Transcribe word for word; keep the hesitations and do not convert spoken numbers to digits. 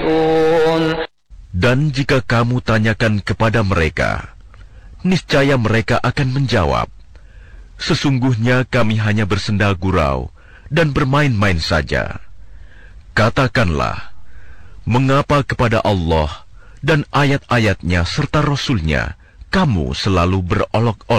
يعرفون. Dan jika kamu tanyakan kepada mereka, niscaya mereka akan menjawab, sesungguhnya kami hanya bersenda gurau dan bermain-main saja. Katakanlah, mengapa kepada Allah dan ayat-ayatnya serta Rasul-Nya kamu selalu berolok-olok?